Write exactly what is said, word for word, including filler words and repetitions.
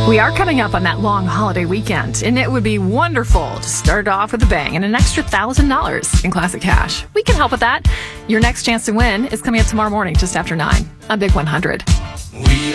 We are coming up on that long holiday weekend, and it would be wonderful to start off with a bang and an extra one thousand dollars in classic cash. We can help with that. Your next chance to win is coming up tomorrow morning just after nine on Big one hundred. We